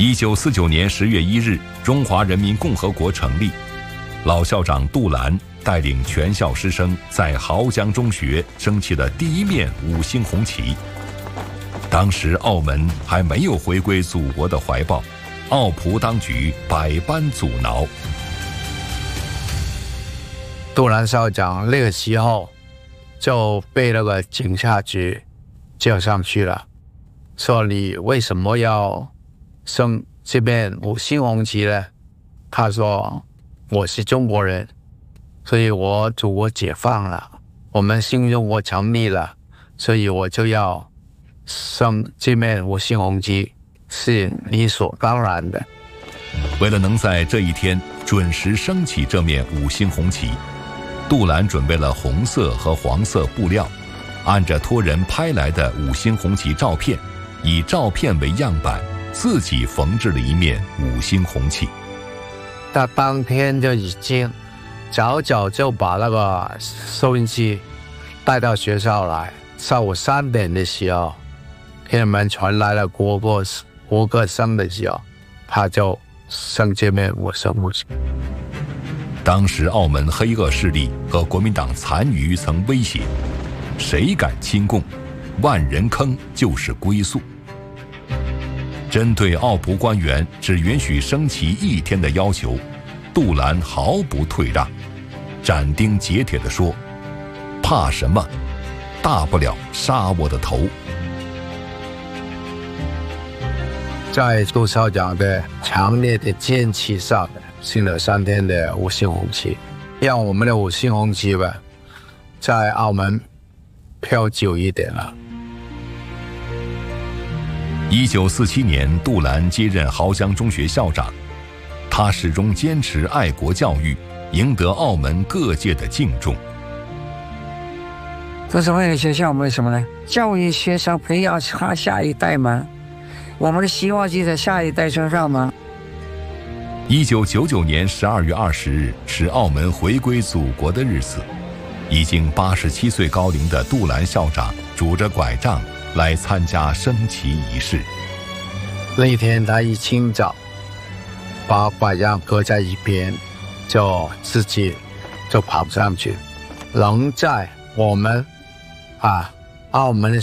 1949年10月1日，中华人民共和国成立，老校长杜兰带领全校师生在濠江中学升起了第一面5星红旗。当时澳门还没有回归祖国的怀抱，澳葡当局百般阻挠。 杜兰校长那个时候就被那个警察局叫上去了，说你为什么要升这面5星红旗呢？他说我是中国人，所以我祖国解放了，我们新中国成立了，所以我就要升这面5星红旗，是理所当然的。 为了能在这一天准时升起这面5星红旗，杜兰准备了红色和黄色布料，按着托人拍来的5星红旗照片，以照片为样板，自己缝制了一面5星红旗。 他当天就已经早就把那个收音机带到学校来，下午3点的时候，天安门传来了国歌声的时候，他就升这面5星红旗。 当时澳门黑恶势力和国民党残余曾威胁，谁敢亲共，万人坑就是归宿。针对澳葡官员只允许升旗1天的要求，杜兰毫不退让，斩钉截铁地说：怕什么？大不了杀我的头。 在杜校长的强烈的坚持上，升了3天的5星红旗，让我们的5星红旗吧，在澳门飘久一点了。 1947年，杜兰接任濠江中学校长，他始终坚持爱国教育，赢得澳门各界的敬重。 这是为了学校，为什么呢？教育学生，培养他下一代嘛。我们的希望就在下一代身上吗 ？1999年12月20日是澳门回归祖国的日子，已经87岁高龄的杜兰校长拄着拐杖来参加升旗仪式。 那天他一清早把拐杖搁在一边，就自己就跑上去，仍在我们澳门